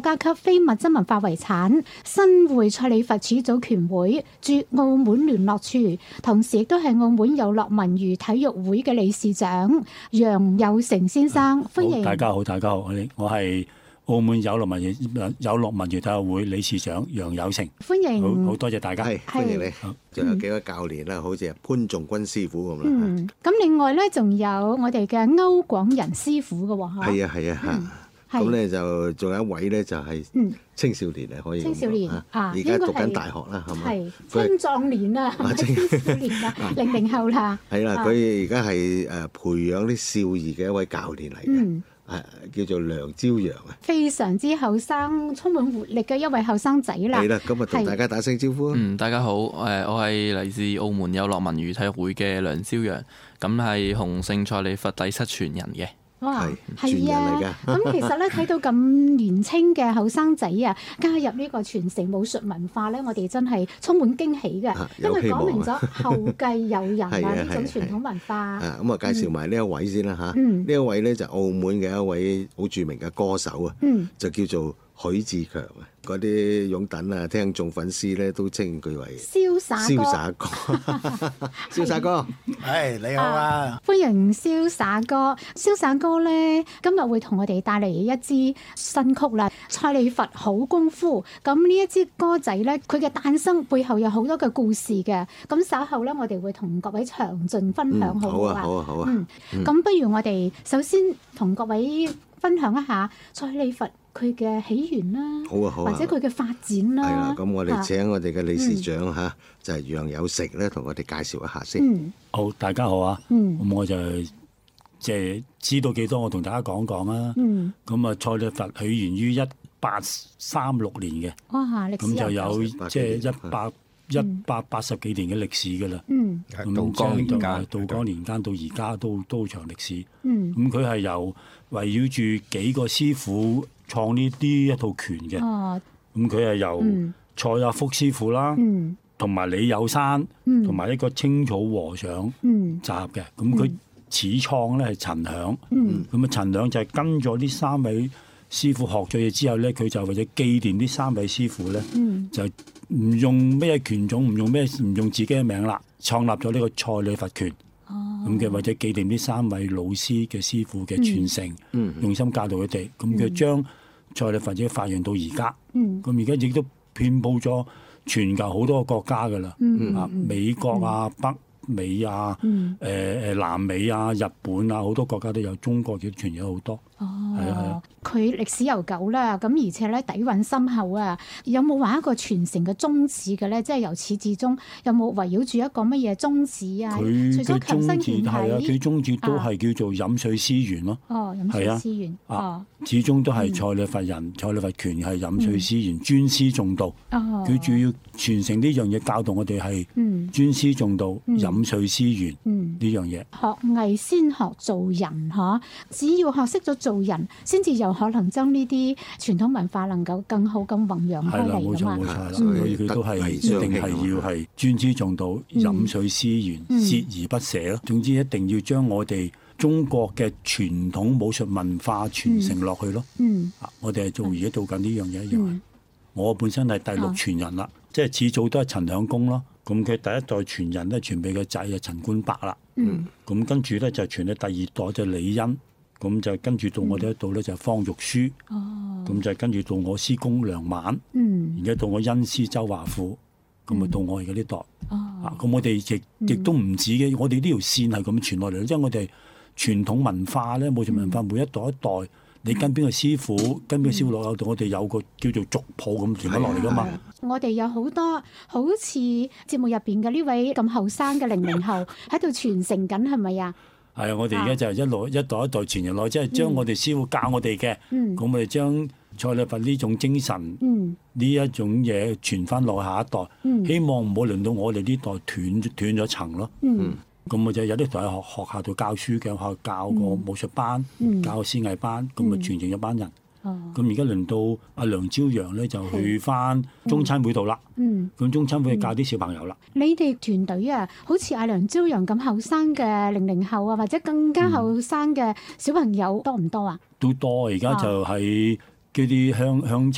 家級非物質文化遺產新會蔡李佛始祖權會駐澳門聯絡處，同時亦都係澳門有樂文娛體育會嘅理事長楊有成先生，歡迎。 大家好，我係澳門有樂文娛體育會理事長楊有成， 歡迎。 好多謝大家， 歡迎你。仲有幾位教練啦，好似潘仲君師傅咁啦。 咁另外咧，仲有我哋嘅歐廣仁師傅嘅喎。 係啊。咁咧就仲有一位咧，就係青少年可以。 青少年而家讀緊大學啦，係咪？ 係青壯年啊，青少年啊，00後啦。 係啦，佢而家係培養啲少兒嘅一位教練嚟嘅，叫做梁朝陽啊。 非常之後生，充滿活力嘅一位後生仔啦。 係啦，咁啊同大家打聲招呼。 大家好，我係嚟自澳門有樂文娛體育會嘅梁朝陽，咁係洪聖蔡李佛第7傳人嘅。 哇， 係啊！ 咁其實咧睇到咁年青嘅後生仔啊，加入呢個傳承武術文化咧，我哋真係充滿驚喜嘅，因為講明咗後繼有人啊呢種傳統文化。 咁啊，介紹埋呢一位先啦嚇。呢一位咧就澳門嘅一位好著名嘅歌手啊，就叫做許志強啊。嗰啲擁躉啊、聽眾粉絲咧都稱佢為瀟灑哥。 瀟灑哥， 你好啊！ 歡迎瀟灑哥。瀟灑哥咧，今日會同我哋帶嚟一支新曲啦，《蔡李佛好功夫》。咁呢一支歌仔咧，佢嘅誕生背後有好多嘅故事嘅。咁稍後咧，我哋會同各位詳盡分享，好唔好啊？ 好啊。 咁不如我哋首先同各位分享一下蔡李佛佢嘅起源啦，或者佢嘅發展啦。 係啦，咁我哋請我哋嘅理事長就係楊有成咧，同我哋介紹一下先。 好，大家好啊。咁我就即係知道幾多，我同大家講講啦。咁啊，蔡李佛起源於1836年嘅。 哇，歷史咁就有即係180幾年嘅歷史㗎啦。道光年間到而家都好長歷史。咁佢係由圍繞住幾個師傅創呢一套拳嘅。咁佢係由蔡阿福師傅啦，同埋李有山，同埋一個青草和尚集合嘅。咁佢始創咧係陳響。咁啊陳響就係跟咗呢3位師傅學咗嘢之後咧，佢就為咗紀念呢3位師傅咧，就唔用咩拳種，唔用自己嘅名啦，創立咗呢個蔡李佛拳。咁嘅為咗紀念呢3位老師嘅師傅嘅傳承，用心教導佢哋。咁佢將蔡李佛已經發揚到而家。咁而家亦都遍佈咗全球好多個國家㗎啦。美國啊、北美啊、南美啊、日本啊，好多國家都有，中國亦傳咗好多。 佢歷史悠久啦，咁而且咧底蘊深厚啊！有冇話一個傳承嘅宗旨嘅咧？即係由始至終有冇圍繞住一個乜嘢宗旨啊？ 佢嘅宗旨係佢宗旨都係叫做飲水思源咯。 飲水思源。 始終都係蔡李佛人，蔡李佛拳係飲水思源，尊師重道。佢主要傳承呢樣嘢，教導我哋係尊師重道、飲水思源呢樣嘢。 學藝先學做人嚇，只要學識咗做人，先至有可能將呢啲傳統文化能夠更好咁弘揚開嚟㗎嘛。 冇錯啦，所以佢都係一定係要係尊師重道、飲水思源、鍥而不捨咯。總之一定要將我哋中國嘅傳統武術文化傳承落去咯。我哋係而家做緊呢樣嘢一樣。我本身係第6傳人啦，即係始祖都係陳響公咯。咁佢第一代傳人咧傳俾個仔啊陳官伯啦。咁跟住咧就傳到第2代就李欣。咁就跟住到我哋一度咧就方玉書。咁就跟住到我師公梁晚。而家到我恩師周華富。咁啊到我而家呢代。咁我哋亦都唔止嘅，我哋呢條線係咁傳落嚟，因為我哋傳統文化咧，武術文化每一代一代，你跟邊個師傅，跟邊個師傅落有，我哋有個叫做族譜咁傳翻落嚟噶嘛。 我哋有好多好似節目入邊嘅呢位咁後生嘅00後喺度傳承緊，係咪啊？ 係啊，我哋而家就一代一代傳人落，即係將我哋師傅教我哋嘅，咁我哋將蔡李佛呢種精神，呢一種嘢傳翻落下一代，希望唔好輪到我哋呢代斷咗層咯。咁我就有啲同喺學校度教書嘅，學校教個武術班，教個師藝班，咁啊傳承一班人。咁而家輪到阿梁朝陽咧，就去翻中餐會度啦。咁中餐會教啲小朋友啦。 你哋團隊啊，好似阿梁朝陽咁後生嘅00後啊，或者更加後生嘅小朋友多唔多啊？ 都多，而家就喺嗰啲鄉